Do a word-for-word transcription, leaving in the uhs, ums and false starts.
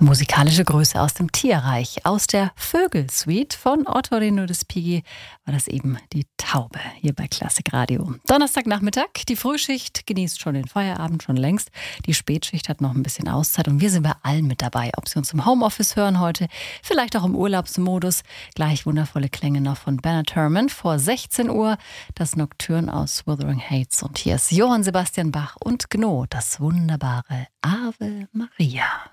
Musikalische Größe aus dem Tierreich. Aus der Vögelsuite von Otto Rino Respighi war das eben die Taube hier bei Klassik Radio. Donnerstagnachmittag, die Frühschicht genießt schon den Feierabend schon längst. Die Spätschicht hat noch ein bisschen Auszeit und wir sind bei allen mit dabei. Ob Sie uns im Homeoffice hören heute, vielleicht auch im Urlaubsmodus. Gleich wundervolle Klänge noch von Bernard Herrmann vor sechzehn Uhr. Das Nocturne aus Wuthering Heights. Und hier ist Johann Sebastian Bach und Gno, das wunderbare Ave Maria.